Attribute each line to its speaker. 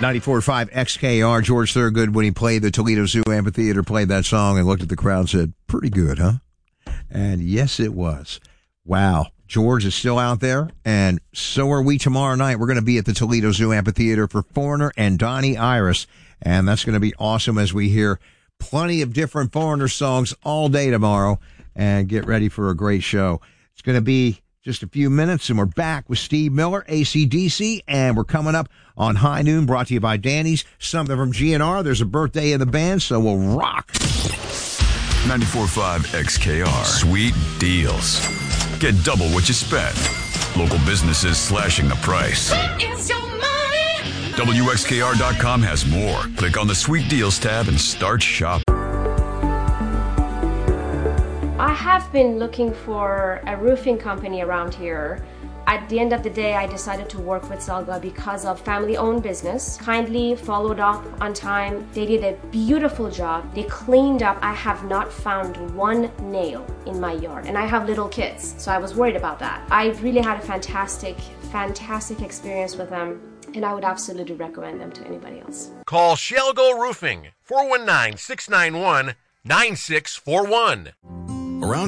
Speaker 1: 94.5 XKR. George Thorogood, when he played the Toledo Zoo Amphitheater, played that song and looked at the crowd and said, pretty good, huh? And yes, it was. Wow. George is still out there, and so are we tomorrow night. We're going to be at the Toledo Zoo Amphitheater for Foreigner and Donnie Iris, and that's going to be awesome as we hear plenty of different Foreigner songs all day tomorrow, and get ready for a great show. It's going to be just a few minutes, and we're back with Steve Miller, AC/DC, and we're coming up on High Noon, brought to you by Danny's, something from GNR. There's a birthday in the band, so we'll rock.
Speaker 2: 94.5 XKR. Sweet deals. Get double what you spend. Local businesses slashing the price.
Speaker 3: It's your money.
Speaker 2: WXKR.com has more. Click on the Sweet Deals tab and start shopping.
Speaker 4: I have been looking for a roofing company around here. At the end of the day, I decided to work with Zelga because of family-owned business. Kindly followed up on time. They did a beautiful job. They cleaned up. I have not found one nail in my yard, and I have little kids, so I was worried about that. I really had a fantastic experience with them, and I would absolutely recommend them to anybody else.
Speaker 5: Call Shelgo Roofing, 419-691-9641.
Speaker 2: Around